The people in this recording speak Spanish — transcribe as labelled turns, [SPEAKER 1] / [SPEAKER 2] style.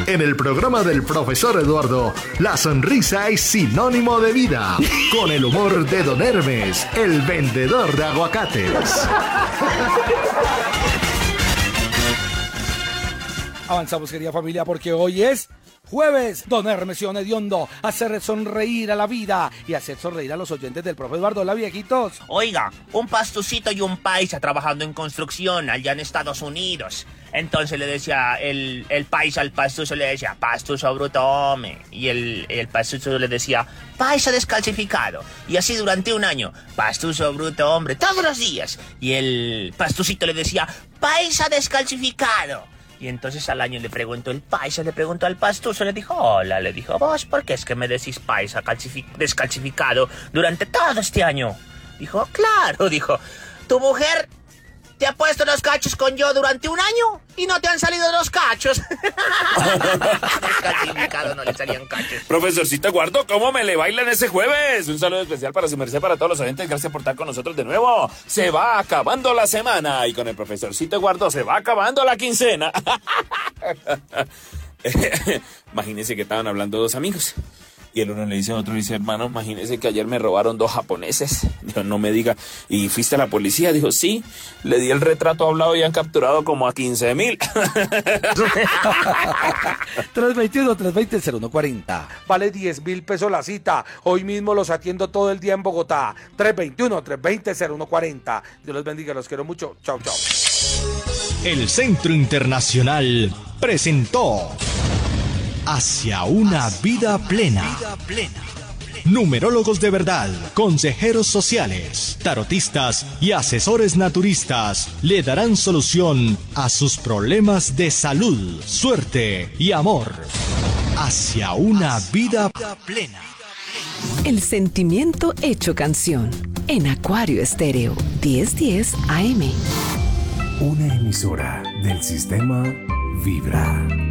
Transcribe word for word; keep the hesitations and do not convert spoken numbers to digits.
[SPEAKER 1] En el programa del profesor Eduardo, la sonrisa es sinónimo de vida. Con el humor de Don Hermes, el vendedor de aguacates.
[SPEAKER 2] Avanzamos, querida familia, porque hoy es jueves. Don Hermes y Don Hediondo, hacer sonreír a la vida y hacer sonreír a los oyentes del profe Eduardo. Hola, viejitos.
[SPEAKER 3] Oiga, un pastucito y un paisa trabajando en construcción allá en Estados Unidos. Entonces le decía el, el paisa al pastuso, le decía, pastuso bruto, hombre. Y el, el pastuso le decía, paisa descalcificado. Y así durante un año, pastuso bruto, hombre, todos los días. Y el pastucito le decía, paisa descalcificado. Y entonces al año le preguntó el paisa, le preguntó al pastuso, le dijo, hola, le dijo, vos, ¿por qué es que me decís paisa descalcificado durante todo este año? Dijo, claro, dijo, tu mujer te ha puesto los cachos con yo durante un año y no te han salido los cachos. Descalcificado, no le salían cachos.
[SPEAKER 4] Profesorcito Eduardo, ¿cómo me le bailan ese jueves? Un saludo especial para su merced, para todos los oyentes. Gracias por estar con nosotros de nuevo. Se va acabando la semana y con el profesorcito Eduardo se va acabando la quincena. Imagínense que estaban hablando dos amigos. Y el uno le dice a otro, dice, hermano, imagínese que ayer me robaron dos japoneses. Dijo, no me diga. ¿Y fuiste a la policía? Dijo, sí. Le di el retrato hablado y han capturado como a quince mil.
[SPEAKER 2] tres veintiuno, tres veinte, cero uno cuarenta. Vale diez mil pesos la cita. Hoy mismo los atiendo todo el día en Bogotá. tres veintiuno, tres veinte, cero uno cuarenta. Dios los bendiga, los quiero mucho. Chao, chao.
[SPEAKER 5] El Centro Internacional presentó Hacia una vida plena. Numerólogos de verdad, consejeros sociales, tarotistas y asesores naturistas le darán solución a sus problemas de salud, suerte y amor. Hacia una vida plena.
[SPEAKER 6] El sentimiento hecho canción. En Acuario Estéreo, diez diez A M.
[SPEAKER 7] Una emisora del sistema Vibra.